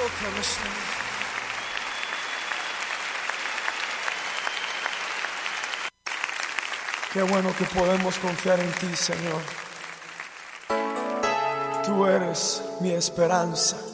Qué bueno que podemos confiar en ti, Señor. Tú eres mi esperanza.